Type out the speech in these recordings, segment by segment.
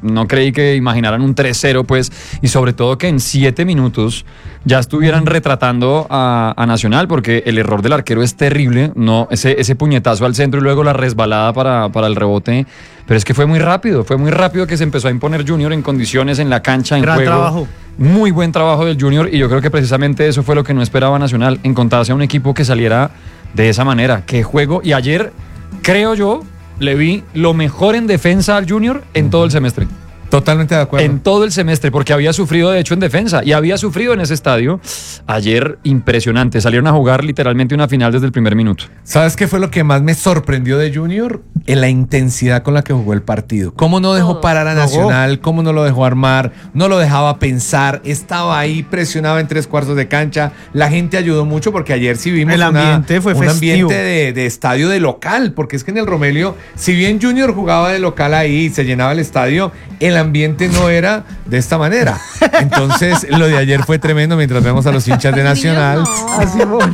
no creí que imaginaran un 3-0, pues, y sobre todo que en 7 minutos ya estuvieran retratando a Nacional, porque el error del arquero es terrible, no, ese puñetazo al centro y luego la resbalada para el rebote, pero es que fue muy rápido que se empezó a imponer Junior en condiciones, en la cancha, en Gran juego. trabajo. Muy buen trabajo del Junior, y yo creo que precisamente eso fue lo que no esperaba Nacional, encontrarse a un equipo que saliera de esa manera. Qué juego, y ayer, creo yo, le vi lo mejor en defensa al Junior en todo el semestre. Totalmente de acuerdo. En todo el semestre, porque había sufrido de hecho en defensa y había sufrido en ese estadio. Ayer, impresionante. Salieron a jugar literalmente una final desde el primer minuto. ¿Sabes qué fue lo que más me sorprendió de Junior? En la intensidad con la que jugó el partido. Cómo no dejó parar a Nacional, cómo no lo dejó armar, no lo dejaba pensar, estaba ahí, presionaba en 3/4 de cancha. La gente ayudó mucho porque ayer sí vimos el ambiente fue un festivo. ambiente de estadio de local, porque es que en el Romelio, si bien Junior jugaba de local ahí y se llenaba el estadio, el ambiente no era de esta manera. Entonces, lo de ayer fue tremendo mientras vemos a los hinchas de Nacional. Así fue.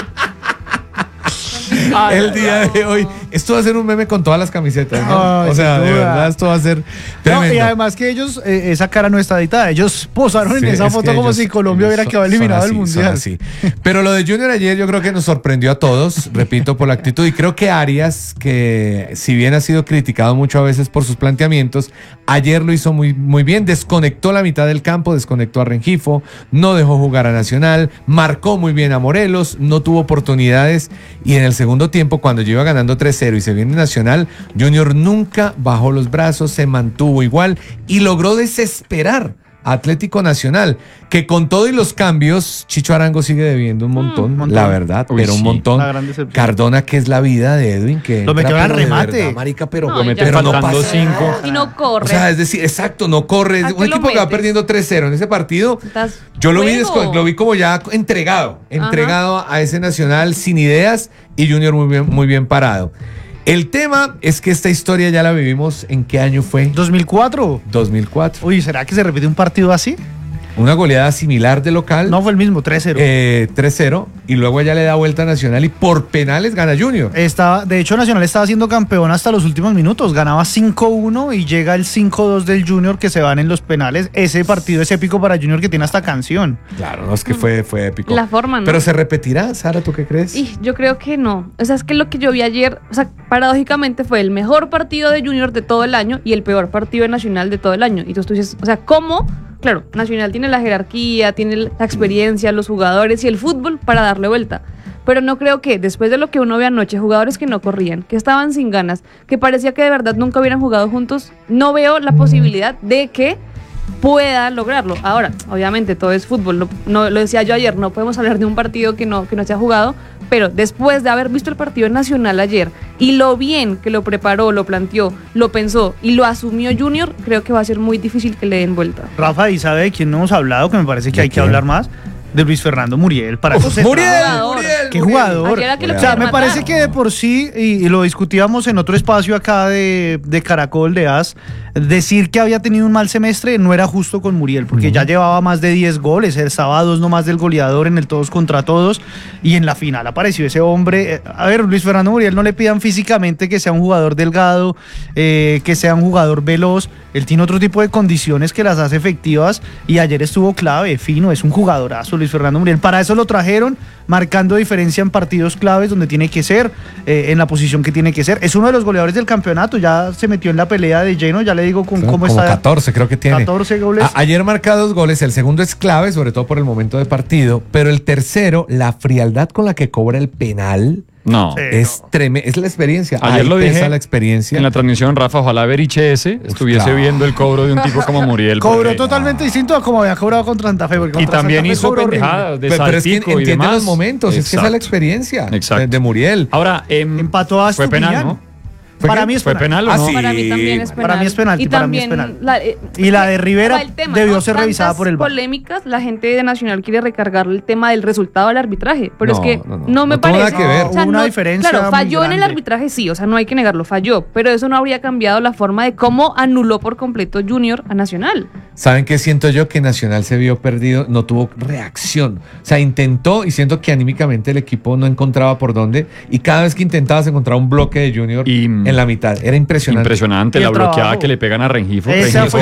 El día de hoy, esto va a ser un meme con todas las camisetas, ¿no? Ay, o sea, sin de duda. verdad, esto va a ser tremendo. No, y además que ellos, esa cara no está editada. Ellos posaron Sí, en esa es foto que como ellos- si Colombia ellos hubiera quedado eliminado del Mundial. son así. Pero lo de Junior ayer yo creo que nos sorprendió a todos, repito, por la actitud. Y creo que Arias, que si bien ha sido criticado mucho a veces por sus planteamientos, ayer lo hizo muy, muy bien. Desconectó la mitad del campo, desconectó a Rengifo, no dejó jugar a Nacional, marcó muy bien a Morelos, no tuvo oportunidades. Y en el segundo tiempo, cuando yo iba ganando 3-0 y se viene Nacional, Junior nunca bajó los brazos, se mantuvo igual y logró desesperar a Atlético Nacional, que con todo y los cambios, Chicho Arango sigue debiendo un montón, la verdad, Uy, pero un sí. montón. La gran decepción. Cardona, que es la vida de Edwin, que Lo metió entra, al pero de remate. verdad, marica, pero, No, ya pero no faltando pasa 5. nada. Y no corre. O sea, es decir, exacto, no corre. ¿A Un qué lo equipo que va metes? perdiendo 3-0 en ese partido. Estás Yo lo juego. lo vi como ya entregado a ese Nacional sin ideas, y Junior muy bien parado. El tema es que esta historia ya la vivimos. ¿En qué año fue? 2004. 2004. Uy, ¿será que se repite un partido así? Una goleada similar de local. No fue el mismo, 3-0. 3-0, y luego ella le da vuelta a Nacional y por penales gana Junior. De hecho, Nacional estaba siendo campeón hasta los últimos minutos. Ganaba 5-1 y llega el 5-2 del Junior, que se van en los penales. Ese partido es épico para Junior, que tiene hasta canción. Claro, no, es que fue épico. La forma, ¿no? Pero se repetirá, Sara, ¿tú qué crees? Y yo creo que no. O sea, es que lo que yo vi ayer, o sea, paradójicamente fue el mejor partido de Junior de todo el año y el peor partido de Nacional de todo el año. Y entonces tú dices, o sea, ¿cómo? Claro, Nacional tiene la jerarquía, tiene la experiencia, los jugadores y el fútbol para darle vuelta. Pero no creo que después de lo que uno ve anoche, jugadores que no corrían, que estaban sin ganas, que parecía que de verdad nunca hubieran jugado juntos, no veo la posibilidad de que puedan lograrlo. Ahora, obviamente todo es fútbol, no, lo decía yo ayer, no podemos hablar de un partido que no se ha jugado, pero después de haber visto el partido nacional ayer y lo bien que lo preparó, lo planteó, lo pensó y lo asumió Junior, creo que va a ser muy difícil que le den vuelta. Rafa, ¿y sabe de quién no hemos hablado? Que me parece que hay que hablar más. De Luis Fernando Muriel. Para eso se Muriel, traba. Muriel, ¡Qué Muriel. jugador! Ayer era que lo O sea, querían me matar. parece que de por sí, y lo discutíamos en otro espacio acá de Caracol, de AS, decir que había tenido un mal semestre no era justo con Muriel, porque ya llevaba más de 10 goles, estaba a 2 nomás del goleador en el todos contra todos, y en la final apareció ese hombre. A ver, Luis Fernando Muriel, no le pidan físicamente que sea un jugador delgado, que sea un jugador veloz. Él tiene otro tipo de condiciones que las hace efectivas, y ayer estuvo clave, fino, es un jugadorazo Luis Fernando Muriel. Para eso lo trajeron, marcando diferencia en partidos claves donde tiene que ser, en la posición que tiene que ser. Es uno de los goleadores del campeonato, ya se metió en la pelea de lleno, ya le digo cómo Como está. 14 creo que tiene. 14 goles. Ayer marca 2 goles, el segundo es clave, sobre todo por el momento de partido, pero el tercero, la frialdad con la que cobra el penal, No. es tremendo, es la experiencia. Ayer Ahí lo pesa dije la experiencia. en la transmisión, Rafa, ojalá Beriche estuviese claro. viendo el cobro de un tipo como Muriel. Cobró porque- totalmente distinto a como había cobrado contra Santa Fe. porque Y contra también Santa Fe hizo cobró horrible. pendejadas de Pero es que saltico y entiende demás. los momentos, es que esa es la experiencia Exacto. de Muriel. Ahora, Empató a fue penal, Estupiñán. ¿no? Para mí es ¿Fue penal o Ah, no? sí. Para mí también es penal. Para mí es penalti, Y para mí es también penal. Y la de Rivera va el tema, debió ser revisada Tantas por el VAR. polémicas, la gente de Nacional quiere recargar el tema del resultado del arbitraje, pero No, es que no, no. no me No tuvo parece. nada que ver. Hubo una diferencia Claro, muy falló en el grande. arbitraje, sí, o sea, no hay que negarlo, falló, pero eso no habría cambiado la forma de cómo anuló por completo Junior a Nacional. ¿Saben qué siento yo? Que Nacional se vio perdido, no tuvo reacción. O sea, intentó, y siento que anímicamente el equipo no encontraba por dónde, y cada vez que intentaba se encontraba un bloque de Junior Y- en la mitad. Era impresionante. Impresionante Y el la bloqueada trabajo. que le pegan a Rengifo. Esa Rengifo fue